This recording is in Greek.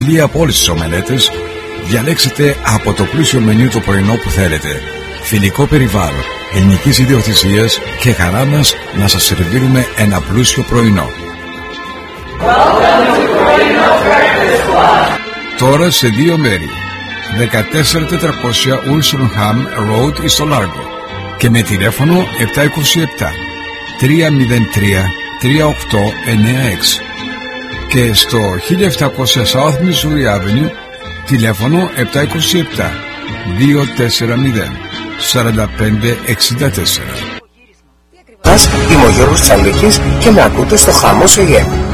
Από όλες τις ομελέτες, διαλέξτε από το πλούσιο μενю το πρωινό που θέλετε. Φιλικό περιβάλλον, ελληνικής ιδιοκτησίας και χαρά μας να σας σερβίρουμε ένα πλούσιο πρωινό. Τώρα σε 2 μέρη. 14400 Ulsonham Road στο Λάργο και με τηλέφωνο 727 303 3896 και στο 1700 South Missouri Avenue τηλέφωνο 727 240 4564. Είμαι ο Γιώργος Τσαλίκης και με ακούτε στο Χάμος ΕΕ.